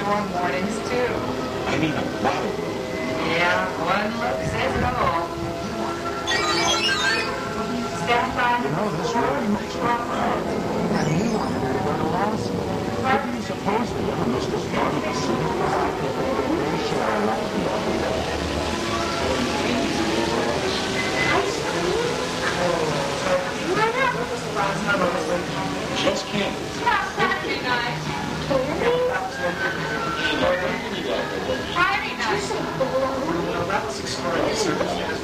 storm warnings, too. I mean, a lot of them. Yeah, one look says it all. Stand by. You know, this really makes me proud. And he wanted to go to law school. What do you suppose the other Mr. Starr of the city? They share a life every day. Just can't. Saturday night. Friday night. Well, that was extraordinary circumstances.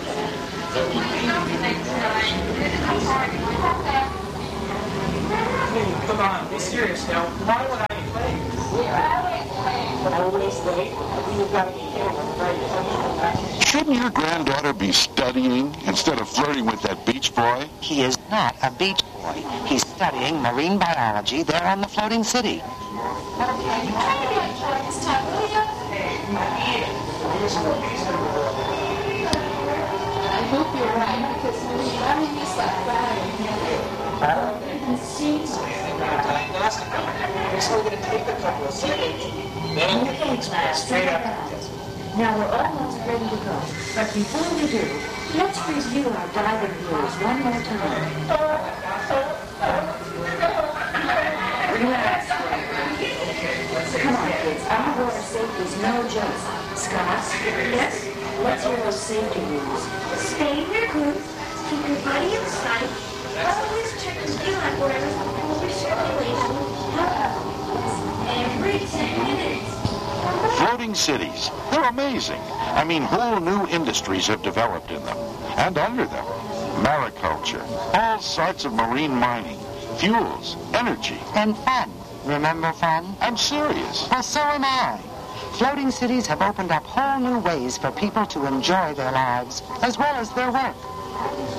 Hey, come on, be serious now. Why would I be late? Always late? You've got to be here. Shouldn't your granddaughter be studying instead of flirting with that beach boy? He is not a beach boy. He's studying marine biology there on the floating city. I hope you're right, because I mean, it's like that. It seems It's only going to take a couple of seconds. Then we'll straight up. Now we're almost ready to go, but before we do, let's review our diving rules one more time. Relax. Come on, kids. Underwater safety is no joke. Scott? Yes? Let's hear those safety rules. Stay in your group, keep your body in sight, always check the ski apparatus before recirculation. Every 10 minutes. Floating cities. They're amazing. I mean, whole new industries have developed in them and under them. Mariculture, all sorts of marine mining, fuels, energy. And fun. Remember fun? I'm serious. Well, so am I. Floating cities have opened up whole new ways for people to enjoy their lives as well as their work.